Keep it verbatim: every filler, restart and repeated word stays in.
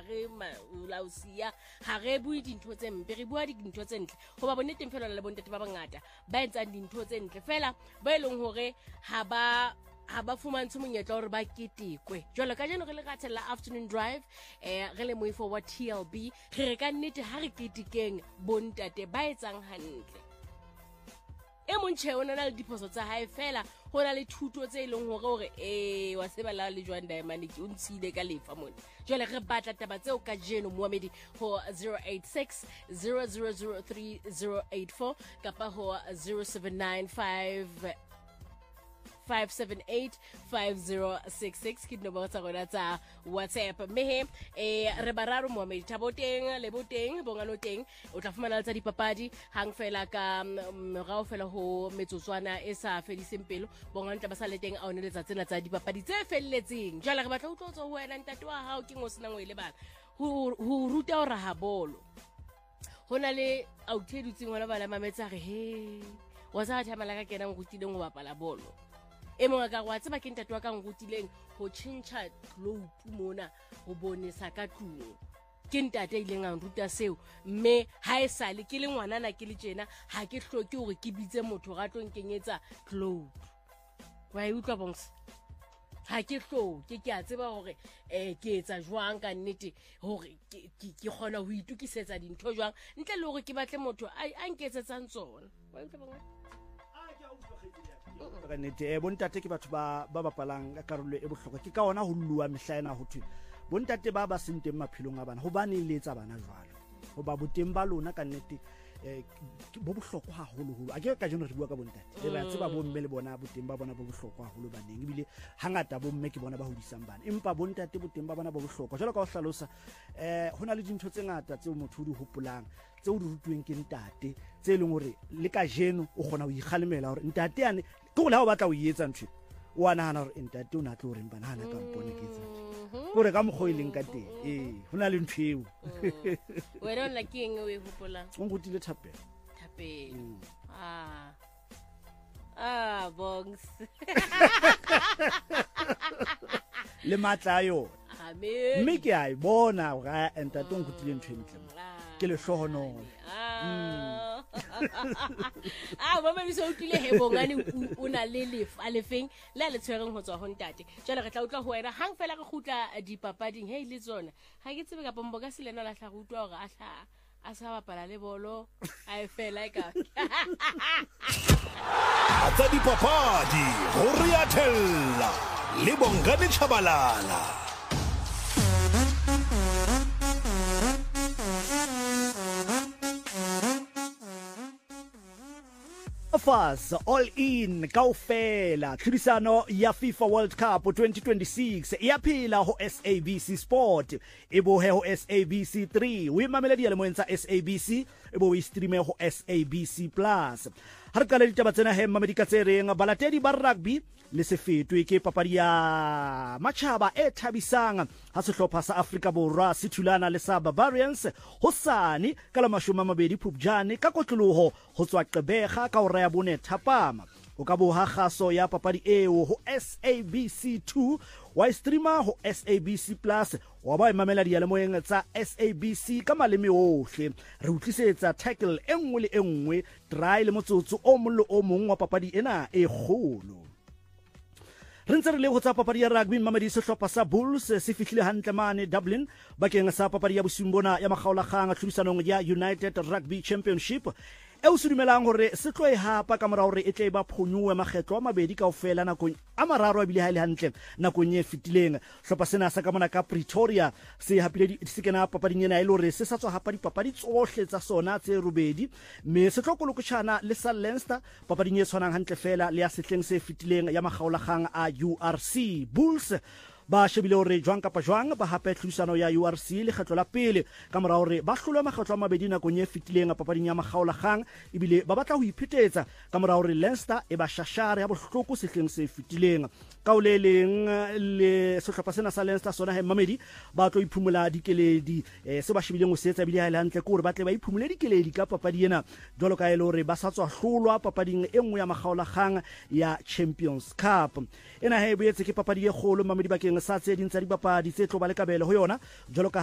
re lausia ha re bue dintho tse mpe re bua dintho tse ntle hoba bonneteng fela le bontate ba bangata ba etsang dintho tse ntle fela ba eleng hore ha ba ha ba fumantse monyetla hore ba ketekwe jwale ka jeno re le gathela afternoon drive eh re le moifo wa T L B re re ka nnete ha re ketekeng bontate ba etsang hantle e montšhe o na le diphoso tsa hae fela ho na le thuto tse ileng hore hore eh wa se bala le Joan Diamond ke o ntshile ka lefa mona jwale re batla taba tseo ka jeno Mohamedi ho zero eight six zero zero zero three zero eight four kapa ho zero seven nine five five seven eight five zero six six ke nomoro tsa rona tsa WhatsApp mehe eh re bararo Mohamedi Taboteng le boteng bongano teng o tla fumana tsa dipapadi hang fela ka morao fela ho metsotswana e sa fediseng pelo bongano tla ba sa leteng a oneletsa tsena tsa dipapadi tse felletseng jwale re batla utlwa ho wena ntate wa hao ke ngosina ngwele bana ho ho ruta o raha bolo hona le authedutseng hona bala mametsa re he wa sa thamala ka kena ngutile ngo bapala bolo e mongwe ka wa tseba ke ntate wa ka ngutileng ho tšhentšha globe mona ho bonesa ka tlung ke ntate ileng a nruta seo mme ha e sale ke le ngwanana ke le tjena ha ke hloke hore ke bitse motho ga tlo nkenyetsa globe wa e utlwa bongs ha ke hloke ke a tseba hore eh ke etsa jwang ka nnete hore ke ke kgona ho itukisetsa dintho jwang ntle le hore ke batle motho a nketsetsang tsona wa e utlwa bongs ka nnete e bontate ke batho ba ba bapalang ka karolo e bohlokwa ke ka ona ho lluwa mehlaena ho thwe bontate ba ba senteng maphelong a bana ho bane le etsa bana jwalo ho ba boteng ba lona ka nnete eh bo bohlokwa haholo holo a ke ka jeno re bua ka bontate le ba tseba bo mme le bona boteng ba bona bo bohlokwa haholo baneng ebile hangata bo mme ke bona ba hodisang bana empa bontate boteng ba bona bo bohlokwa jwalo ka ho hlalosa eh hona le dintho tse ngata tse motho o di hopolang tse o di rutuweng ke ntate tse leng hore le ka jeno o gona ho ikgalemela hore ntate ane ke go la o batla o etsa ntho o anahana hore ntate o na tlo reng bana hana ka mpone ke etsa gore ka mogho ileng ka teng eh hona le nthweo wena la ke eng o e hopolang o ngutile thapelo thapelo ah ah bongs le matla yo amen mme ke a bona ga ntate o ngutile ntho entle ke le hlohono ah ah ba ba so utlile he bongane o na le lefa le feng la le tshwereng ho tswa ho ntate jalo re tla utla ho wena hang fela re khutla dipapading he le tsona ha ke tsebe ka pombo ka selena la tla rutwa hore a hla a sa bapala le bolo a e fela ka tsa dipapadi ho riathella le Bongani Chabalala Fas all in kaofela tlhodisano ya FIFA World Cup twenty twenty-six ya phela ho S A B C Sport e bo he ho S A B C three o imamela di elemoeng tsa S A B C e bo o streame ho S A B C Plus ha re kala ditaba tsena he Mamedi ka tsereng balatedi ba rugby le sefetwe ke papadi ya matjhaba e thabisang ha sehlopha sa Afrika Borwa se thulana le sa Barbarians hosane ka la mashome a mabedi Phupjane ka kotloloho ho tswa Qebega ka hora ya bone thapama o ka bo ha kgaso ya papadi eo ho S A B C two wa streamer ho S A B C Plus wa ba imamela di elemoeng tsa S A B C ka maleme ohle re utlisetsa tackle engwe le engwe try le motsotso o mollo o mong wa papadi ena e kgolo re ntse re le go tsa papadi ya rugby Mamedi sehlopha sa Bulls se fihlile hantle mane Dublin bakeng sa papadi ya bosimbona ya makgaolakgang tlhodisanong ya United Rugby Championship e o se dumelang hore se tlo e hapa ka morao re e tle ba phonyoe makgetlo a mabedi kaofela nakong a mararo a bile ha ile hantle nakong e fitileng hlopa sena sa ka mona ka Pretoria se hapile di sekena papading ena e le hore se sa tswa hapa dipapadi tsohle tsa sona tse robedi mme se tlo kolokotshana le sa Leinster papading e tshwanang hantle fela le ya setleng se fitileng ya makgaolakgang a U R C Bulls ba shebile hore jwang kapa jwang ba hape tlhodisano ya U R C le kgetlo la pele ka mora hore ba hlolwa makgetlo a mabedi nakong e fitileng a papading ya makgaolakgang ebile ba batla ho iphetetsa ka mora hore Leinster e ba shashare ya bohloko sehleng se fitileng ka o le leng le sehlopha sena sa Leinster sona he Mamedi ba tlo iphumula dikeledi eh, se ba shebileng ho setsa bile ha ile hantle gore ba tle ba iphumule dikeledi ka papadi ena jwalo ka ele hore ba sa tswa hlolwa papading e nngwe ya makgaolakgang ya Champions Cup ena he boetse ke papadi e kgolo Mamedi bakeng sa tse ding tsa dipapadi tse tlo ba le kabelo ho yona jwalo ka